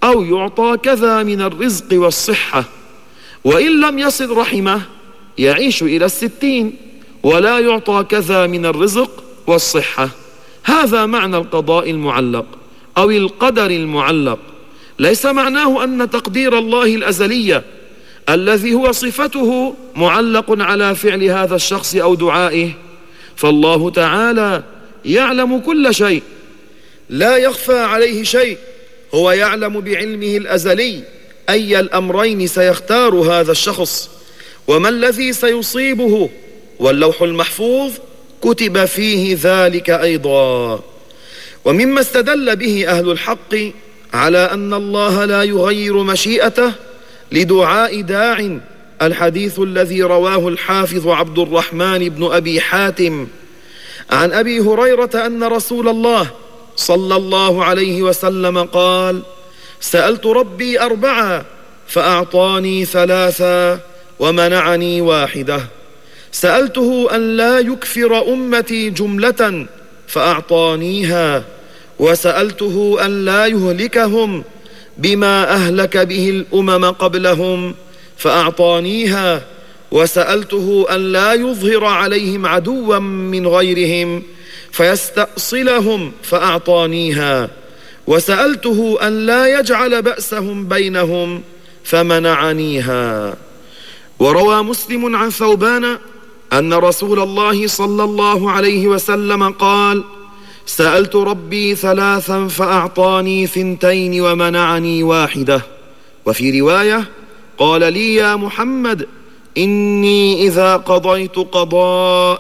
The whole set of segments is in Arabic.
أو يعطى كذا من الرزق والصحة، وإن لم يصل رحمه يعيش إلى 60 ولا يعطى كذا من الرزق والصحة. هذا معنى القضاء المعلق أو القدر المعلق. ليس معناه أن تقدير الله الأزلي الذي هو صفته معلق على فعل هذا الشخص أو دعائه، فالله تعالى يعلم كل شيء، لا يخفى عليه شيء. هو يعلم بعلمه الأزلي أي الأمرين سيختار هذا الشخص وما الذي سيصيبه، واللوح المحفوظ كتب فيه ذلك أيضا. ومما استدل به أهل الحق على أن الله لا يغير مشيئته لدعاء داع الحديث الذي رواه الحافظ عبد الرحمن بن أبي حاتم عن أبي هريرة أن رسول الله صلى الله عليه وسلم قال: سألت ربي 4 فأعطاني 3 ومنعني 1. سألته أن لا يكفر أمتي جملة فأعطانيها، وسألته أن لا يهلكهم بما أهلك به الأمم قبلهم فأعطانيها، وسألته أن لا يظهر عليهم عدوا من غيرهم فيستأصلهم فأعطانيها، وسألته أن لا يجعل بأسهم بينهم فمنعنيها. وروى مسلم عن ثوبان أن رسول الله صلى الله عليه وسلم قال: سألت ربي 3 فأعطاني 2 ومنعني 1. وفي رواية قال لي: يا محمد إني إذا قضيت قضاء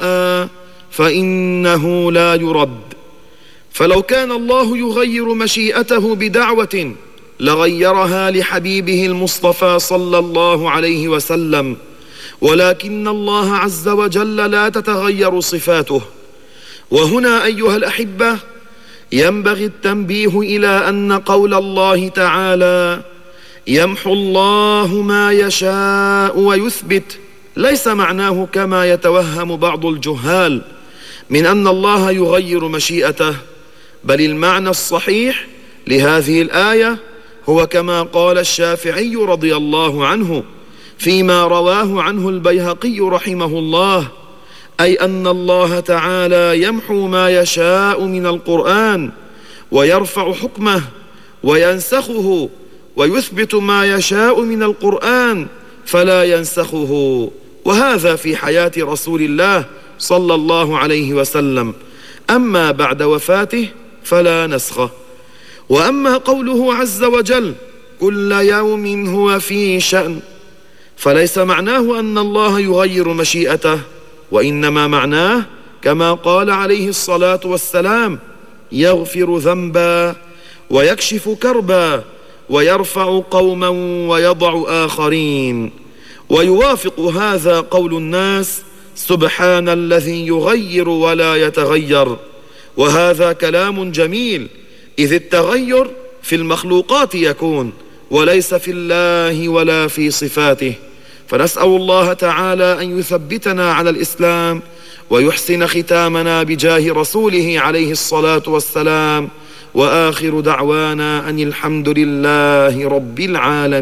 فإنه لا يرد. فلو كان الله يغير مشيئته بدعوة لغيرها لحبيبه المصطفى صلى الله عليه وسلم، ولكن الله عز وجل لا تتغير صفاته. وهنا أيها الأحبة ينبغي التنبيه إلى أن قول الله تعالى: يمحو الله ما يشاء ويثبت، ليس معناه كما يتوهم بعض الجهال من أن الله يغير مشيئته، بل المعنى الصحيح لهذه الآية هو كما قال الشافعي رضي الله عنه فيما رواه عنه البيهقي رحمه الله، أي أن الله تعالى يمحو ما يشاء من القرآن ويرفع حكمه وينسخه، ويثبت ما يشاء من القرآن فلا ينسخه، وهذا في حياة رسول الله صلى الله عليه وسلم. أما بعد وفاته فلا نسخه. وأما قوله عز وجل: كل يوم هو في شأن، فليس معناه أن الله يغير مشيئته، وإنما معناه كما قال عليه الصلاة والسلام: يغفر ذنبا ويكشف كربا ويرفع قوما ويضع آخرين. ويوافق هذا قول الناس: سبحان الذي يغير ولا يتغير. وهذا كلام جميل، إذ التغير في المخلوقات يكون وليس في الله ولا في صفاته. فنسأل الله تعالى أن يثبتنا على الإسلام ويحسن ختامنا بجاه رسوله عليه الصلاة والسلام. وآخر دعوانا أن الحمد لله رب العالمين.